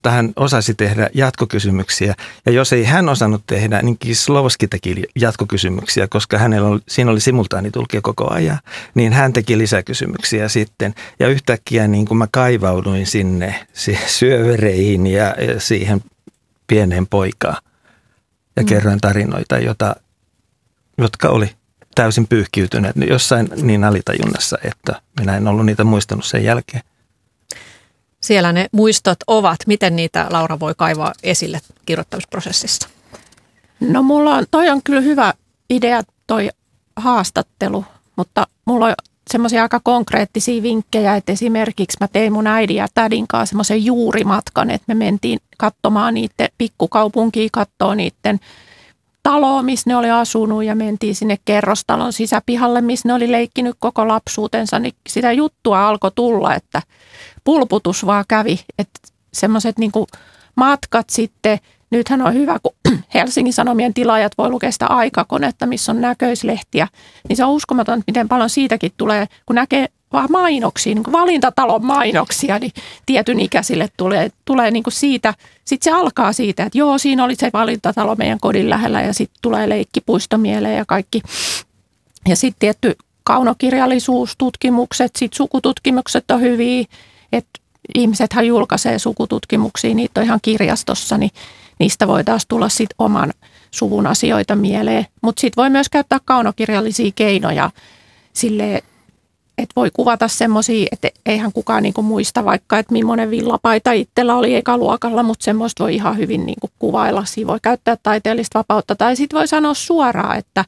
mutta hän osasi tehdä jatkokysymyksiä. Ja jos ei hän osannut tehdä, niin Kieslowski teki jatkokysymyksiä, koska siinä oli simultaanitulkki koko ajan. Niin hän teki lisäkysymyksiä sitten. Ja yhtäkkiä niin kuin mä kaivauduin sinne syövereihin ja siihen pieneen poikaan. Ja kerroin tarinoita, jotka oli täysin pyyhkiytyneet jossain niin alitajunnassa, että minä en ollut niitä muistanut sen jälkeen. Siellä ne muistot ovat. Miten niitä, Laura, voi kaivaa esille kirjoittamisprosessissa? No toi on kyllä hyvä idea toi haastattelu, mutta mulla on semmoisia aika konkreettisia vinkkejä, että esimerkiksi mä tein mun äidin ja tädin kanssa semmoisen juurimatkan, että me mentiin katsomaan niiden pikkukaupunkia, katsoa niiden taloa, missä ne oli asunut ja mentiin sinne kerrostalon sisäpihalle, missä ne oli leikkinyt koko lapsuutensa, niin sitä juttua alkoi tulla, että pulputus vaan kävi, että semmoiset niinku matkat sitten, nythän on hyvä, kun Helsingin Sanomien tilaajat voi lukea sitä Aikakonetta, missä on näköislehtiä, niin se on uskomaton, miten paljon siitäkin tulee, kun näkee vaan mainoksia, niin kuin valintatalon mainoksia, niin tietyn ikäisille tulee niin kuin siitä, sitten se alkaa siitä, että joo, siinä oli se valintatalo meidän kodin lähellä ja sitten tulee leikkipuisto mieleen ja kaikki. Ja sitten tietty kaunokirjallisuus, tutkimukset, sitten sukututkimukset on hyviä, että ihmisethän julkaisee sukututkimuksia, niitä on ihan kirjastossa, niin niistä voi taas tulla sitten oman suvun asioita mieleen. Mutta sitten voi myös käyttää kaunokirjallisia keinoja silleen, että voi kuvata semmoisia, että eihän kukaan niinku muista vaikka, että millainen villapaita itsellä oli ekaluokalla, mutta semmoista voi ihan hyvin niinku kuvailla. Siinä voi käyttää taiteellista vapautta tai sitten voi sanoa suoraan, että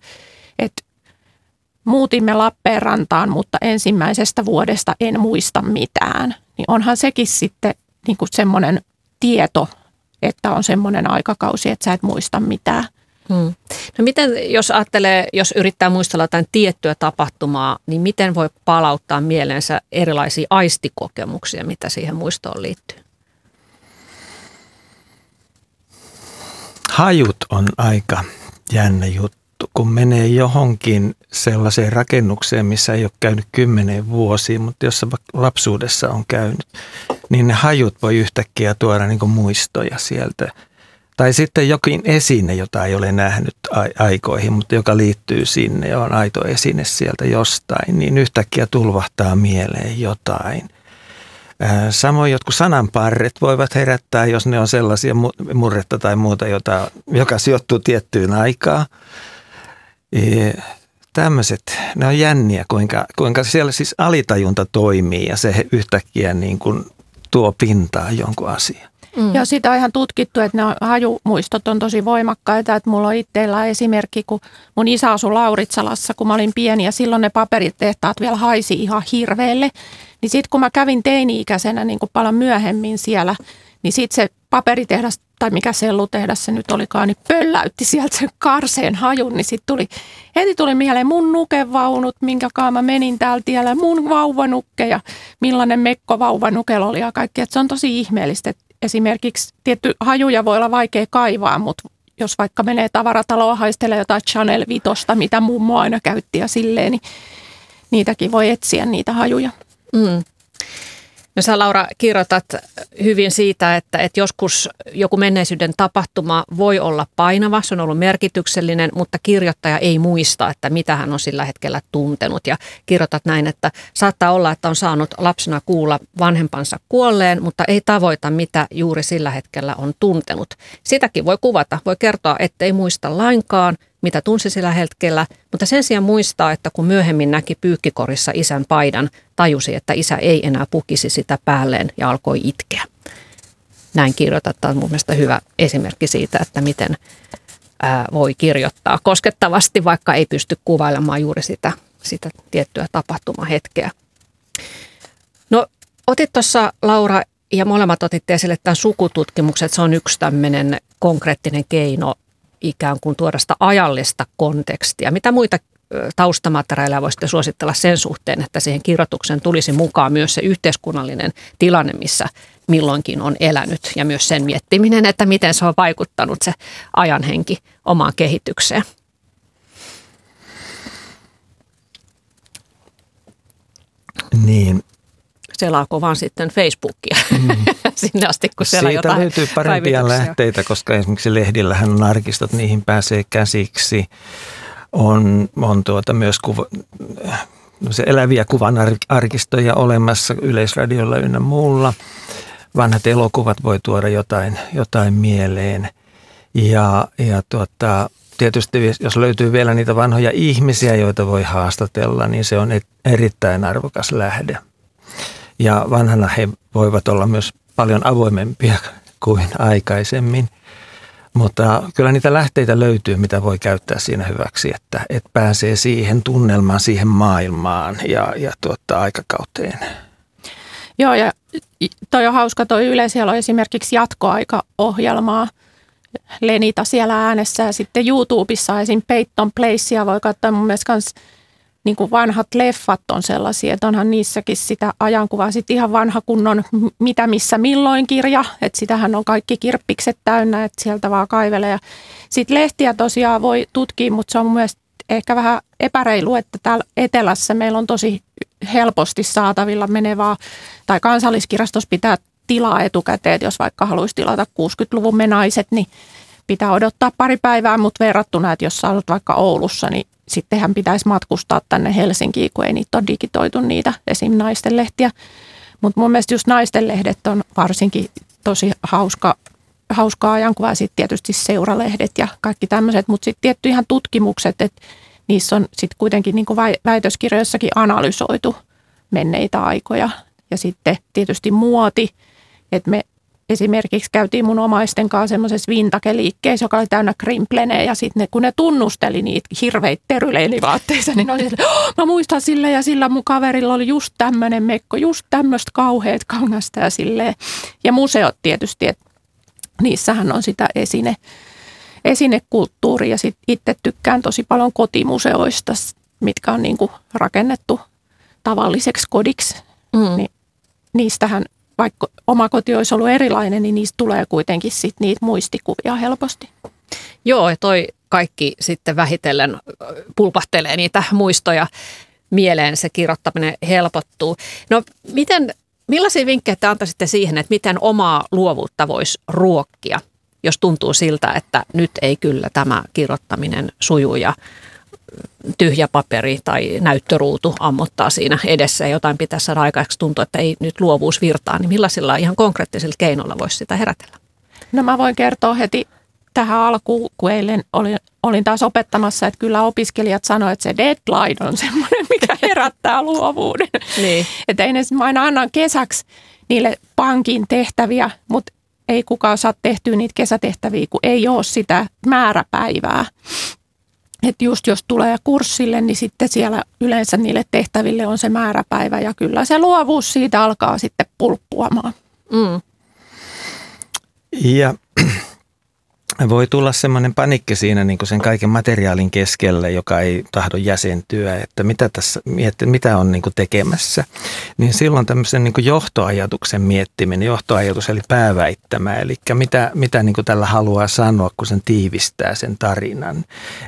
muutimme Lappeenrantaan, mutta ensimmäisestä vuodesta en muista mitään. Niin onhan sekin sitten niinku semmoinen tieto, että on semmoinen aikakausi, että sä et muista mitään. No miten, jos ajattelee, jos yrittää muistella jotain tiettyä tapahtumaa, niin miten voi palauttaa mieleensä erilaisia aistikokemuksia, mitä siihen muistoon liittyy? Hajut on aika jännä juttu, kun menee johonkin sellaiseen rakennukseen, missä ei ole käynyt 10 vuosia, mutta jossa lapsuudessa on käynyt, niin ne hajut voi yhtäkkiä tuoda niin kuin muistoja sieltä. Tai sitten jokin esine, jota ei ole nähnyt aikoihin, mutta joka liittyy sinne ja on aito esine sieltä jostain, niin yhtäkkiä tulvahtaa mieleen jotain. Samoin jotkut sananparret voivat herättää, jos ne on sellaisia murretta tai muuta, joka sijoittuu tiettyyn aikaan. Tämmöiset, ne on jänniä, kuinka siellä siis alitajunta toimii ja se yhtäkkiä niin kuin tuo pintaan jonkun asian. Ja sitä on ihan tutkittu, että ne hajumuistot on tosi voimakkaita. Että mulla on itsellä esimerkki, kun mun isä asui Lauritsalassa, kun mä olin pieni ja silloin ne paperitehtaat vielä haisi ihan hirveelle. Niin sitten kun mä kävin teini-ikäisenä niin kuin paljon myöhemmin siellä, niin sitten se paperitehdas tai mikä sellutehdas se nyt olikaan, niin pölläytti sieltä sen karseen hajun. Niin sitten heti tuli mieleen mun nukevaunut, minkäkaan mä menin täällä tiellä, mun vauvanukke ja millainen mekko vauvanukella oli ja kaikki. Että se on tosi ihmeellistä, että esimerkiksi tietty hajuja voi olla vaikea kaivaa, mutta jos vaikka menee tavarataloa haistelee jotain Chanel 5, mitä mummo aina käytti ja silleen, niin niitäkin voi etsiä niitä hajuja. No sä, Laura, kirjoitat hyvin siitä, että joskus joku menneisyyden tapahtuma voi olla painava, se on ollut merkityksellinen, mutta kirjoittaja ei muista, että mitä hän on sillä hetkellä tuntenut. Ja kirjoitat näin, että saattaa olla, että on saanut lapsena kuulla vanhempansa kuolleen, mutta ei tavoita, mitä juuri sillä hetkellä on tuntenut. Sitäkin voi kuvata, voi kertoa, ettei muista lainkaan, mitä tunsi sillä hetkellä, mutta sen sijaan muistaa, että kun myöhemmin näki pyykkikorissa isän paidan, tajusi, että isä ei enää pukisi sitä päälleen ja alkoi itkeä. Näin kirjoitat, tämä on mun mielestä hyvä esimerkki siitä, että miten voi kirjoittaa koskettavasti, vaikka ei pysty kuvailemaan juuri sitä tiettyä tapahtumahetkeä. No otit tuossa, Laura, ja molemmat otitte esille tämän sukututkimukset, se on yksi tämmöinen konkreettinen keino ikään kuin tuoda sitä ajallista kontekstia. Mitä muita taustamateriaaleja voisitte suositella sen suhteen, että siihen kirjoitukseen tulisi mukaan myös se yhteiskunnallinen tilanne, missä milloinkin on elänyt ja myös sen miettiminen, että miten se on vaikuttanut se ajanhenki omaan kehitykseen? Niin. selaako vaan sitten Facebookia sinne asti, kun siellä siitä jotain löytyy parempia lähteitä, koska esimerkiksi lehdillähän on arkistot, niihin pääsee käsiksi. On myös se eläviä kuvan arkistoja olemassa Yleisradiolla ynnä muulla. Vanhat elokuvat voi tuoda jotain mieleen. Ja tietysti jos löytyy vielä niitä vanhoja ihmisiä, joita voi haastatella, niin se on erittäin arvokas lähde. Ja vanhana he voivat olla myös paljon avoimempia kuin aikaisemmin. Mutta kyllä niitä lähteitä löytyy, mitä voi käyttää siinä hyväksi, että pääsee siihen tunnelmaan, siihen maailmaan ja aikakauteen. Joo, ja toi on hauska toi Yle, siellä on esimerkiksi jatkoaikaohjelmaa. Lenita siellä äänessä ja sitten YouTubessa esim. Peyton Placea voi katsoa mun mielestä kans niin kuin vanhat leffat on sellaisia, että onhan niissäkin sitä ajankuvaa. Sitten ihan vanha kunnon Mitä, missä, milloin -kirja, että sitähän on kaikki kirppikset täynnä, että sieltä vaan kaivelee. Sitten lehtiä tosiaan voi tutkia, mutta se on mun mielestä ehkä vähän epäreilu, että täällä etelässä meillä on tosi helposti saatavilla menevää, tai Kansalliskirjastossa pitää tilaa etukäteen, että jos vaikka haluaisi tilata 60-luvun menaiset, niin pitää odottaa pari päivää, mutta verrattuna, että jos sä olet vaikka Oulussa, niin sittenhän pitäisi matkustaa tänne Helsinkiin, kun ei niitä ole digitoitu niitä esim. Naisten lehtiä. Mutta mun mielestä just naisten lehdet on varsinkin tosi hauskaa ajankuva ja sitten tietysti seuralehdet ja kaikki tämmöiset, mutta sitten tietty ihan tutkimukset, että niissä on sitten kuitenkin niin kuin väitöskirjoissakin analysoitu menneitä aikoja ja sitten tietysti muoti, että me esimerkiksi käytiin mun omaisten kanssa semmoisessa vintage-liikkeessä, joka oli täynnä krimplenejä ja sitten kun ne tunnusteli niitä hirveitä teryleilivaatteita, niin oli sille, mä muistan sillä ja sillä mun kaverilla oli just tämmöinen mekko, just tämmöistä kauheat kangasta ja silleen. Ja museot tietysti, että niissähän on sitä esinekulttuuria ja sitten itse tykkään tosi paljon kotimuseoista, mitkä on niinku rakennettu tavalliseksi kodiksi, niin niistähän vaikka oma koti olisi ollut erilainen, niin niistä tulee kuitenkin sit niitä muistikuvia helposti. Joo, ja toi kaikki sitten vähitellen pulpahtelee niitä muistoja mieleen, se kirjoittaminen helpottuu. No millaisia vinkkejä te antaisitte siihen, että miten omaa luovuutta voisi ruokkia, jos tuntuu siltä, että nyt ei kyllä tämä kirjoittaminen suju ja tyhjä paperi tai näyttöruutu ammottaa siinä edessä ja jotain pitäisi saada aikaiseksi, tuntuu, että ei nyt luovuus virtaa, niin millaisilla ihan konkreettisilla keinoilla voisi sitä herätellä? No mä voin kertoa heti tähän alkuun, kun eilen olin taas opettamassa, että kyllä opiskelijat sanoivat, että se deadline on semmoinen, mikä herättää luovuuden. Niin. Että ei ne, mä aina annan kesäksi niille pankin tehtäviä, mutta ei kukaan saa tehtyä niitä kesätehtäviä, kun ei ole sitä määräpäivää. Että just jos tulee kurssille, niin sitten siellä yleensä niille tehtäville on se määräpäivä ja kyllä se luovuus siitä alkaa sitten pulppuamaan. Ja voi tulla semmoinen panikki siinä niin kuin sen kaiken materiaalin keskellä, joka ei tahdo jäsentyä, että mitä on niin kuin tekemässä. Niin silloin tämmöisen niin kuin johtoajatuksen miettiminen, johtoajatus eli pääväittämä, eli mitä niin kuin tällä haluaa sanoa, kun sen tiivistää sen tarinan,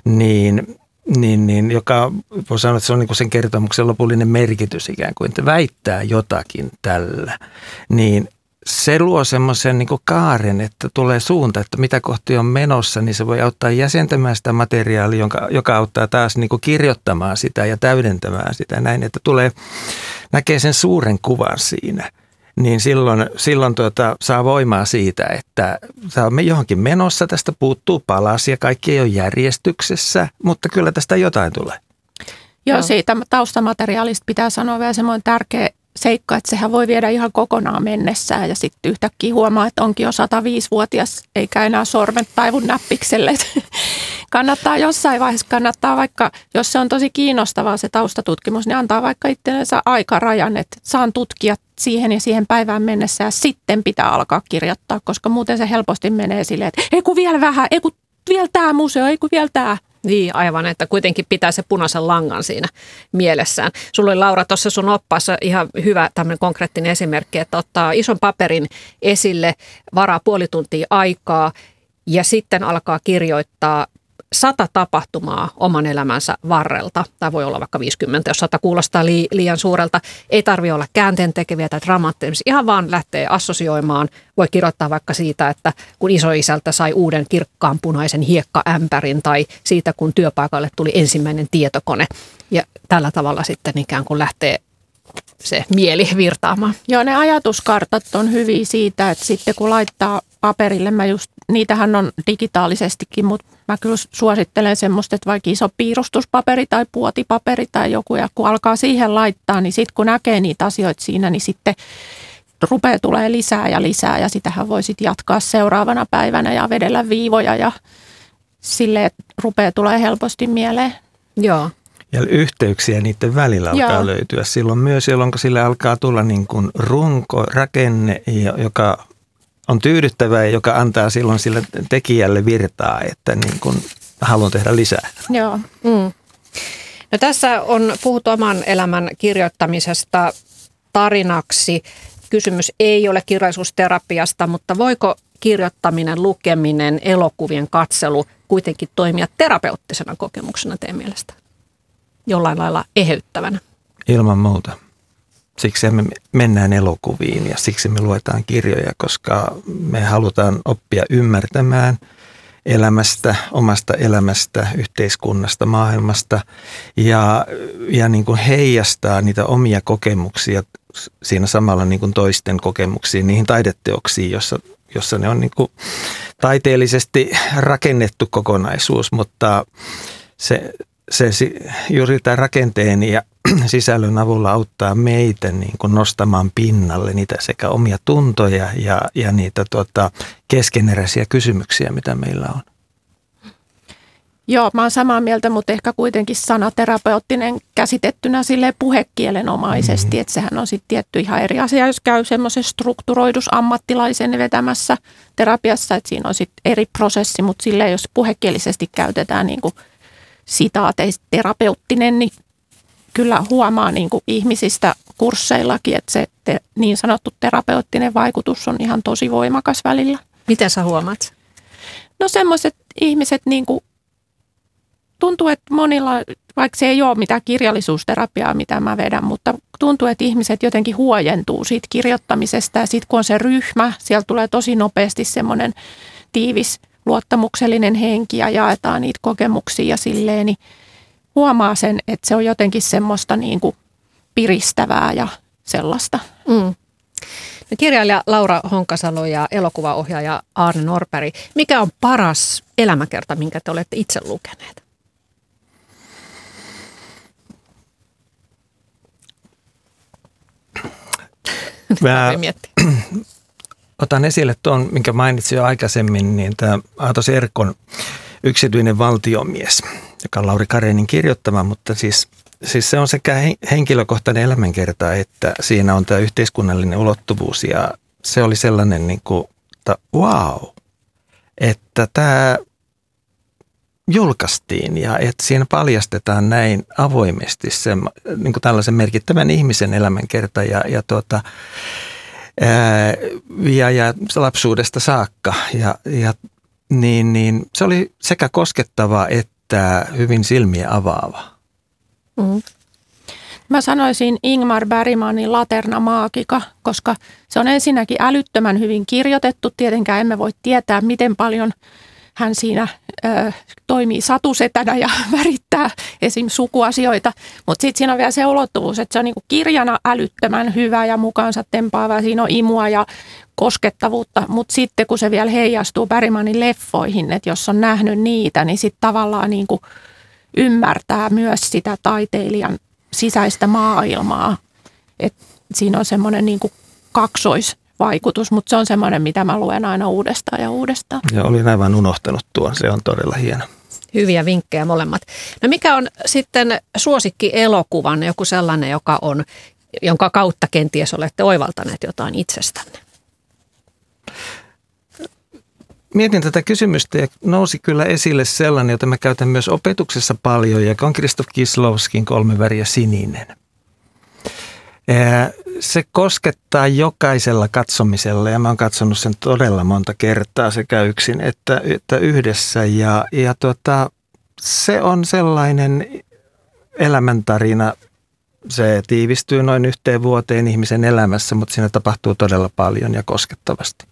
niin joka voi sanoa, että se on niin kuin sen kertomuksen lopullinen merkitys ikään kuin, että väittää jotakin tällä, niin se luo semmoisen niin kuin kaaren, että tulee suunta, että mitä kohti on menossa, niin se voi auttaa jäsentämään sitä materiaalia, joka auttaa taas niin kuin kirjoittamaan sitä ja täydentämään sitä näin, että näkee sen suuren kuvan siinä. Niin silloin saa voimaa siitä, että me johonkin menossa, tästä puuttuu palasia, kaikki ei ole järjestyksessä, mutta kyllä tästä jotain tulee. Joo, siitä taustamateriaalista pitää sanoa vielä semmoinen tärkeä seikka, että sehän voi viedä ihan kokonaan mennessään ja sitten yhtäkkiä huomaa, että onkin jo 105-vuotias, eikä enää sormet taivu näppikselle. Kannattaa jossain vaiheessa, vaikka, jos se on tosi kiinnostavaa se taustatutkimus, niin antaa vaikka itsellensä aikarajan, että saan tutkia siihen ja siihen päivään mennessä ja sitten pitää alkaa kirjoittaa, koska muuten se helposti menee silleen, että ei kun vielä vähän, ei kun vielä tämä museo, ei kun vielä tämä. Niin, aivan, että kuitenkin pitää se punaisen langan siinä mielessään. Sulla oli, Laura, tuossa sun oppaassa ihan hyvä tämmöinen konkreettinen esimerkki, että ottaa ison paperin esille, varaa puoli tuntia aikaa ja sitten alkaa kirjoittaa 100 tapahtumaa oman elämänsä varrelta, tai voi olla vaikka 50, jos 100 kuulostaa liian suurelta, ei tarvitse olla käänteentekeviä tai dramaattisia, ihan vaan lähtee assosioimaan. Voi kirjoittaa vaikka siitä, että kun isoisältä sai uuden kirkkaanpunaisen hiekkaämpärin, tai siitä, kun työpaikalle tuli ensimmäinen tietokone, ja tällä tavalla sitten ikään kuin lähtee se mieli virtaamaan. Joo, ne ajatuskartat on hyviä siitä, että sitten kun laittaa paperille, niitähän on digitaalisestikin, mutta mä kyllä suosittelen semmoista, että vaikka iso piirustuspaperi tai puotipaperi tai joku, ja kun alkaa siihen laittaa, niin sitten kun näkee niitä asioita siinä, niin sitten rupeaa tulee lisää ja sitähän voi sitten jatkaa seuraavana päivänä ja vedellä viivoja ja silleen, että rupeaa tulee helposti mieleen. Joo. Ja yhteyksiä niiden välillä alkaa löytyä silloin myös, jolloin sille alkaa tulla niin kuin runko, rakenne, joka on tyydyttävää ja joka antaa silloin sille tekijälle virtaa, että niin kuin haluan tehdä lisää. Joo. No tässä on puhuttu oman elämän kirjoittamisesta tarinaksi. Kysymys ei ole kirjallisuusterapiasta, mutta voiko kirjoittaminen, lukeminen, elokuvien katselu kuitenkin toimia terapeuttisena kokemuksena teidän mielestä? Jollain lailla eheyttävänä? Ilman muuta. Siksi me mennään elokuviin ja siksi me luetaan kirjoja, koska me halutaan oppia ymmärtämään elämästä, omasta elämästä, yhteiskunnasta, maailmasta ja niin kuin heijastaa niitä omia kokemuksia siinä samalla niin kuin toisten kokemuksiin, niihin taideteoksiin, jossa ne on niin kuin taiteellisesti rakennettu kokonaisuus, mutta se juuri tämä rakenteen ja sisällön avulla auttaa meitä niin kuin nostamaan pinnalle niitä sekä omia tuntoja ja niitä keskeneräisiä kysymyksiä, mitä meillä on. Joo, mä oon samaa mieltä, mutta ehkä kuitenkin sana terapeuttinen käsitettynä silleen puhekielenomaisesti, että sehän on sitten tietty ihan eri asia, jos käy semmoisen strukturoidusammattilaisen vetämässä terapiassa, että siinä on sitten eri prosessi, mutta silleen jos puhekielisesti käytetään niin kuin sitaateista terapeuttinen, niin kyllä huomaa niin kuin ihmisistä kursseillakin, että se niin sanottu terapeuttinen vaikutus on ihan tosi voimakas välillä. Miten sä huomaat? No semmoiset ihmiset niin kuin tuntuu, että monilla, vaikka se ei ole mitään kirjallisuusterapiaa, mitä mä vedän, mutta tuntuu, että ihmiset jotenkin huojentuu siitä kirjoittamisesta ja sitten kun on se ryhmä, siellä tulee tosi nopeasti semmoinen tiivis luottamuksellinen henki ja jaetaan niitä kokemuksia ja silleen, niin huomaa sen, että se on jotenkin semmoista niin kuin piristävää ja sellaista. No, kirjailija Laura Honkasalo ja elokuvaohjaaja Aarne Norberg, mikä on paras elämäkerta, minkä te olette itse lukeneet? Mä otan esille tuon, minkä mainitsin jo aikaisemmin, niin tämä Aatos Erkon Yksityinen valtiomies, joka on Lauri Karenin kirjoittama, mutta siis se on sekä henkilökohtainen elämänkerta, että siinä on tämä yhteiskunnallinen ulottuvuus ja se oli sellainen niin kuin, että wow, että tämä julkaistiin ja että siinä paljastetaan näin avoimesti se, niin kuin tällaisen merkittävän ihmisen elämänkerta ja lapsuudesta saakka niin se oli sekä koskettava että hyvin silmiä avaava. Mä sanoisin Ingmar Bergmanin Laterna Magica, koska se on ensinnäkin älyttömän hyvin kirjoitettu. Tietenkään emme voi tietää, miten paljon hän siinä toimii satusetänä ja värittää esim. Sukuasioita. Mutta sitten siinä on vielä se ulottuvuus, että se on niinku kirjana älyttömän hyvä ja mukaansa tempaava. Siinä on imua ja koskettavuutta, mutta sitten kun se vielä heijastuu Bergmanin leffoihin, että jos on nähnyt niitä, niin sitten tavallaan niinku ymmärtää myös sitä taiteilijan sisäistä maailmaa. Et siinä on semmoinen niinku kaksoisvaikutus, mutta se on semmoinen, mitä mä luen aina uudestaan ja uudestaan. Ja olin aivan unohtanut tuon, se on todella hieno. Hyviä vinkkejä molemmat. No mikä on sitten suosikkielokuvan, joku sellainen, jonka kautta kenties olette oivaltaneet jotain itsestänne? Mietin tätä kysymystä ja nousi kyllä esille sellainen, jota mä käytän myös opetuksessa paljon, ja on Krzysztof Kieslowskin 3 väriä sininen. Se koskettaa jokaisella katsomisella ja mä oon katsonut sen todella monta kertaa sekä yksin että yhdessä ja Se on sellainen elämäntarina. Se tiivistyy noin 1 vuoteen ihmisen elämässä, mutta siinä tapahtuu todella paljon ja koskettavasti.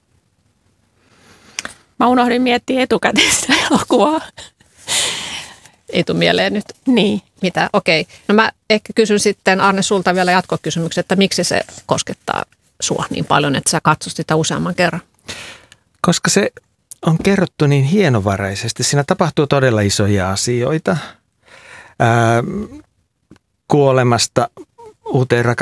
Mä unohdin miettiä etukäteen sitä elokuvaa. Ei tule mieleen nyt. Niin. Mitä? Okei. No mä ehkä kysyn sitten Arne sulta vielä jatkokysymyksen, että miksi se koskettaa sua niin paljon, että sä katsot sitä useamman kerran? Koska se on kerrottu niin hienovaraisesti. Siinä tapahtuu todella isoja asioita. Kuolemasta uuteen